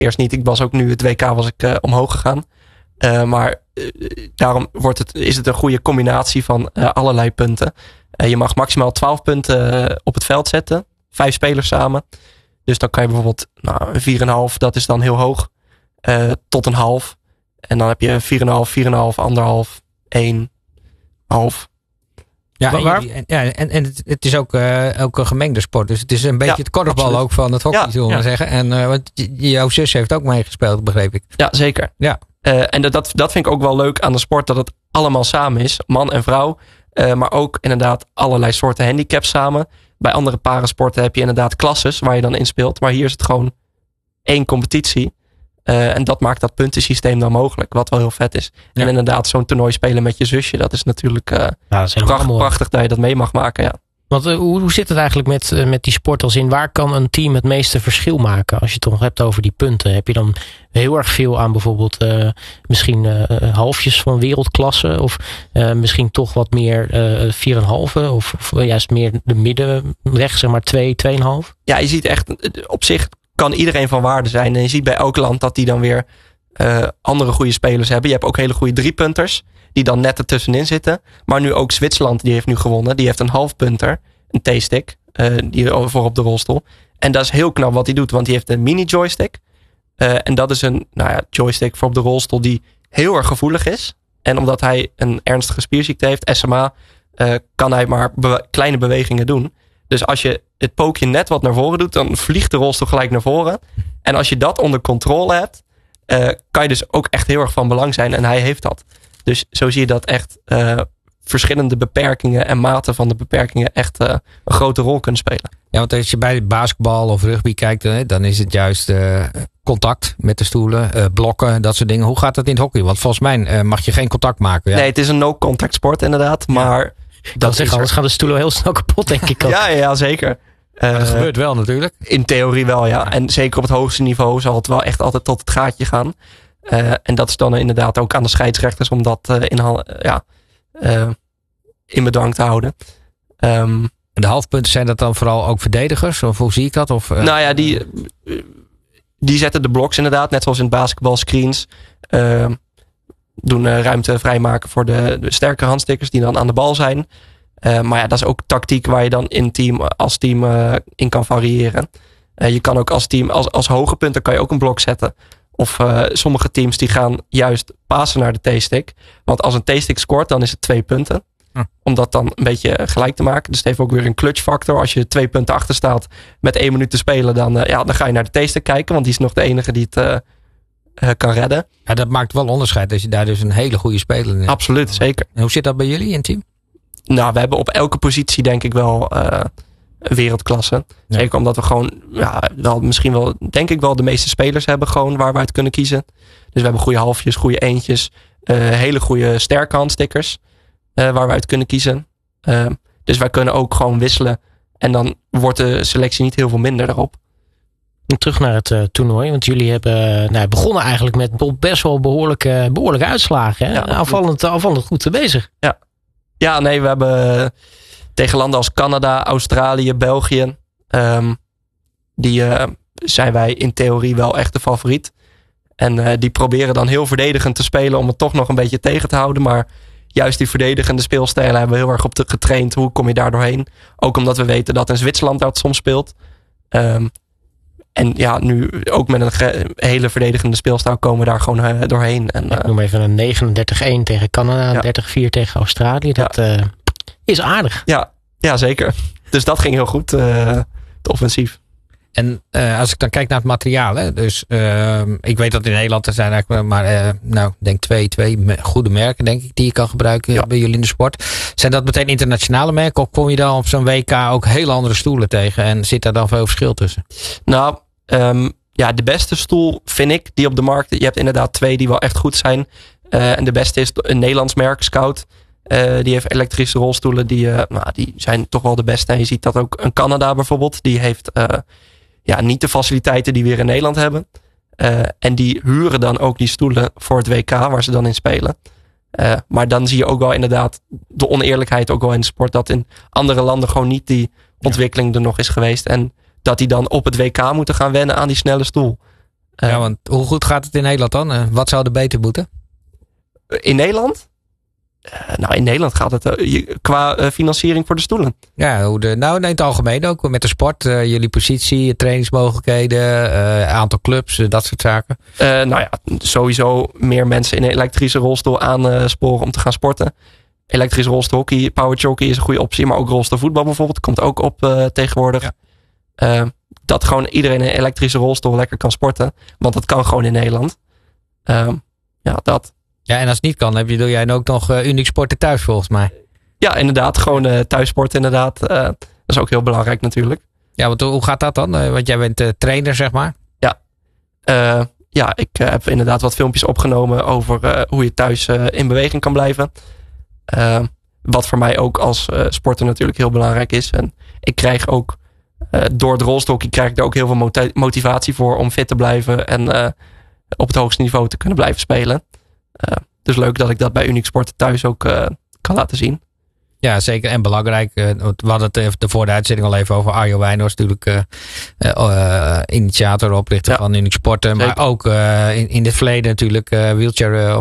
Eerst niet. Ik was ook nu het WK omhoog gegaan. Maar daarom is het een goede combinatie van allerlei punten. Je mag maximaal 12 punten op het veld zetten. 5 spelers samen. Dus dan kan je bijvoorbeeld een 4,5. Dat is dan heel hoog. Tot een half. En dan heb je 4,5, 4,5, 1,5, 1, half. Ja, en het is ook een gemengde sport. Dus het is een beetje het korfbal absoluut. Ook van het hockey, zullen we maar zeggen. En want jouw zus heeft ook meegespeeld, begreep ik. Ja, zeker. Ja. En dat vind ik ook wel leuk aan de sport. Dat het allemaal samen is. Man en vrouw. Maar ook inderdaad allerlei soorten handicaps samen. Bij andere parasporten heb je inderdaad klasses waar je dan in speelt. Maar hier is het gewoon 1 competitie. En dat maakt dat puntensysteem dan mogelijk. Wat wel heel vet is. Ja. En inderdaad zo'n toernooi spelen met je zusje. Dat is natuurlijk dat is prachtig dat je dat mee mag maken. Ja. Want hoe zit het eigenlijk met die sport als in? Waar kan een team het meeste verschil maken? Als je het toch hebt over die punten. Heb je dan heel erg veel aan bijvoorbeeld misschien halfjes van wereldklasse? Of misschien toch wat meer 4,5? Of juist meer de middenweg, zeg maar 2, 2,5? Ja, je ziet echt op zich kan iedereen van waarde zijn. En je ziet bij elk land dat die dan weer andere goede spelers hebben. Je hebt ook hele goede 3-punters. Die dan net ertussenin zitten. Maar nu ook Zwitserland, die heeft nu gewonnen. Die heeft een halfpunter. Een T-stick. Die voor op de rolstoel. En dat is heel knap wat hij doet. Want die heeft een mini joystick. En dat is een joystick voor op de rolstoel. Die heel erg gevoelig is. En omdat hij een ernstige spierziekte heeft. SMA. Kan hij maar kleine bewegingen doen. Dus als je het pookje net wat naar voren doet. Dan vliegt de rolstoel gelijk naar voren. En als je dat onder controle hebt. Kan je dus ook echt heel erg van belang zijn. En hij heeft dat. Dus zo zie je dat echt verschillende beperkingen en maten van de beperkingen echt een grote rol kunnen spelen. Ja, want als je bij basketbal of rugby kijkt, dan is het juist contact met de stoelen, blokken, dat soort dingen. Hoe gaat dat in het hockey? Want volgens mij mag je geen contact maken. Ja. Nee, het is een no-contact sport inderdaad. Maar dat zeg, anders gaan de stoelen heel snel kapot, denk ik. Ja, zeker. Maar dat gebeurt wel natuurlijk. In theorie wel, ja. En zeker op het hoogste niveau zal het wel echt altijd tot het gaatje gaan. En dat is dan inderdaad ook aan de scheidsrechters om dat in bedwang te houden. De halfpunten, zijn dat dan vooral ook verdedigers? Of hoe zie ik dat? Of, die zetten de bloks inderdaad, net zoals in het basketbal, screens. Doen ruimte vrijmaken voor de sterke handstickers die dan aan de bal zijn. Maar ja, dat is ook tactiek waar je dan als team in kan variëren. Je kan ook als team, als hoge punten kan je ook een blok zetten. Of sommige teams die gaan juist passen naar de T-stick. Want als een T-stick scoort, dan is het 2 punten. Om dat dan een beetje gelijk te maken. Dus het heeft ook weer een clutch factor. Als je 2 punten achter staat met 1 minuut te spelen, dan ga je naar de T-stick kijken. Want die is nog de enige die het kan redden. Ja, dat maakt wel onderscheid als je daar dus een hele goede speler in hebt. Absoluut, zeker. En hoe zit dat bij jullie in het team? Nou, we hebben op elke positie denk ik wel wereldklasse. Ja. Zeker omdat we gewoon misschien wel, denk ik wel, de meeste spelers hebben gewoon waar we uit kunnen kiezen. Dus we hebben goede halfjes, goede eentjes. Hele goede sterke handstickers. Waar we uit kunnen kiezen. Dus wij kunnen ook gewoon wisselen. En dan wordt de selectie niet heel veel minder daarop. Terug naar het toernooi. Want jullie hebben begonnen eigenlijk met best wel behoorlijke uitslagen. Hè? Ja, aanvallend goed bezig. Ja, nee, we hebben tegen landen als Canada, Australië, België. Die zijn wij in theorie wel echt de favoriet. En die proberen dan heel verdedigend te spelen om het toch nog een beetje tegen te houden. Maar juist die verdedigende speelstijlen hebben we heel erg op getraind. Hoe kom je daar doorheen? Ook omdat we weten dat in Zwitserland dat soms speelt. En ja, nu ook met een hele verdedigende speelstijl komen we daar gewoon doorheen. En, ik noem even een 39-1 tegen Canada, 30-4 tegen Australië. Dat is aardig. Ja, zeker. Dus dat ging heel goed, het offensief. En als ik dan kijk naar het materiaal, hè, dus ik weet dat in Nederland er zijn eigenlijk maar denk twee goede merken, denk ik, die je kan gebruiken bij jullie in de sport. Zijn dat meteen internationale merken of kom je dan op zo'n WK ook hele andere stoelen tegen en zit daar dan veel verschil tussen? Nou, de beste stoel vind ik die op de markt. Je hebt inderdaad 2 die wel echt goed zijn. En de beste is een Nederlands merk, Scout. Die heeft elektrische rolstoelen. Die zijn toch wel de beste. En je ziet dat ook een Canada bijvoorbeeld. Die heeft niet de faciliteiten die we hier in Nederland hebben. En die huren dan ook die stoelen voor het WK waar ze dan in spelen. Maar dan zie je ook wel inderdaad de oneerlijkheid ook wel in de sport. Dat in andere landen gewoon niet die ontwikkeling er nog is geweest. En dat die dan op het WK moeten gaan wennen aan die snelle stoel. Want hoe goed gaat het in Nederland dan? Wat zou er beter moeten? In Nederland? In Nederland gaat het qua financiering voor de stoelen. Ja, in het algemeen ook. Met de sport, jullie positie, trainingsmogelijkheden, aantal clubs, dat soort zaken. Sowieso meer mensen in een elektrische rolstoel aansporen om te gaan sporten. Elektrische rolstoelhockey, powerhockey is een goede optie. Maar ook rolstoelvoetbal bijvoorbeeld komt ook op tegenwoordig. Ja. Dat gewoon iedereen in een elektrische rolstoel lekker kan sporten. Want dat kan gewoon in Nederland. Dat. Ja, en als het niet kan, doe jij dan ook nog uniek sporten thuis volgens mij. Ja, inderdaad. Gewoon thuissporten inderdaad. Dat is ook heel belangrijk natuurlijk. Ja, want hoe gaat dat dan? Want jij bent trainer, zeg maar. Ja. Ik heb inderdaad wat filmpjes opgenomen over hoe je thuis in beweging kan blijven. Wat voor mij ook als sporter natuurlijk heel belangrijk is. En ik krijg ook door het rolstoelhockey krijg ik er ook heel veel motivatie voor om fit te blijven en op het hoogste niveau te kunnen blijven spelen. Dus leuk dat ik dat bij Uniek Sporten thuis ook kan laten zien. Ja, zeker. En belangrijk. We hadden het voor de uitzending al even over. Arjo Wijnhorst natuurlijk initiator, oprichter van Uniek Sporten. Maar ook in het verleden natuurlijk wheelchair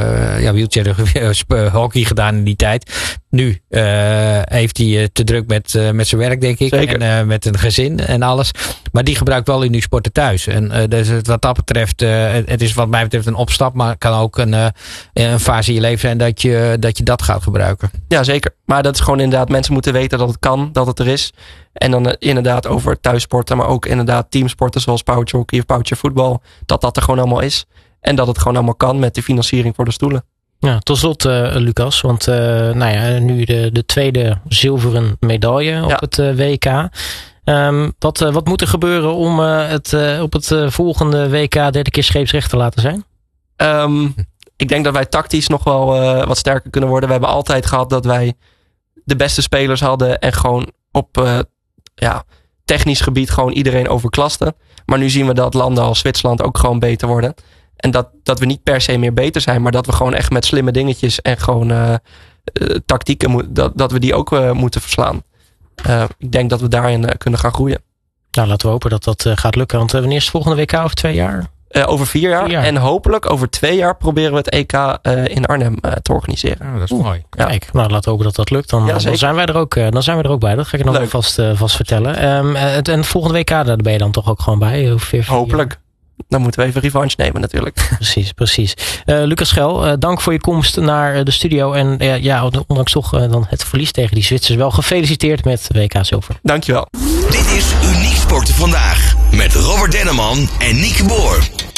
hockey gedaan in die tijd. Nu heeft hij te druk met zijn werk, denk ik. Zeker. En met een gezin en alles. Maar die gebruikt wel Uniek Sporten thuis. En dus wat dat betreft, het is wat mij betreft een opstap. Maar het kan ook een fase in je leven zijn dat je dat gaat gebruiken. Ja, zeker. Maar dat is gewoon inderdaad, mensen moeten weten dat het kan, dat het er is. En dan inderdaad over thuissporten, maar ook inderdaad teamsporten zoals powerhockey of powervoetbal. Dat er gewoon allemaal is. En dat het gewoon allemaal kan met de financiering voor de stoelen. Ja, tot slot Lucas, want nu de tweede zilveren medaille op het WK. Wat moet er gebeuren om op het volgende WK derde keer scheepsrecht te laten zijn? Ik denk dat wij tactisch nog wel wat sterker kunnen worden. We hebben altijd gehad dat wij de beste spelers hadden en gewoon op technisch gebied gewoon iedereen overklasten. Maar nu zien we dat landen als Zwitserland ook gewoon beter worden. En dat we niet per se meer beter zijn, maar dat we gewoon echt met slimme dingetjes en gewoon tactieken, dat we die ook moeten verslaan. Ik denk dat we daarin kunnen gaan groeien. Nou, laten we hopen dat dat gaat lukken. Want wanneer is het volgende WK over 2 jaar? Over 4 jaar. En hopelijk over 2 jaar proberen we het EK in Arnhem te organiseren. Oh, dat is mooi. Ja. Kijk, laten we hopen dat dat lukt. Dan zijn wij er ook bij. Dat ga ik je nog vast vertellen. En het volgende WK, daar ben je dan toch ook gewoon bij? Hopelijk. Dan moeten we even revanche nemen natuurlijk. Precies. Lucas Schel, dank voor je komst naar de studio. En ondanks toch dan het verlies tegen die Zwitsers, wel gefeliciteerd met WK Zilver. Dankjewel. Dit is Uniek Sporten Vandaag met Robert Denneman en Nieke Boer.